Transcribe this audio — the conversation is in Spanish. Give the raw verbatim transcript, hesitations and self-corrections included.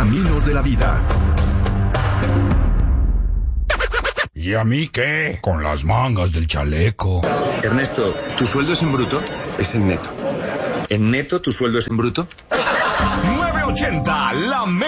caminos de la vida. ¿Y a mí qué? Con las mangas del chaleco. Ernesto, ¿tu sueldo es en bruto? Es en neto. ¿En neto tu sueldo es en bruto? nueve ochenta, la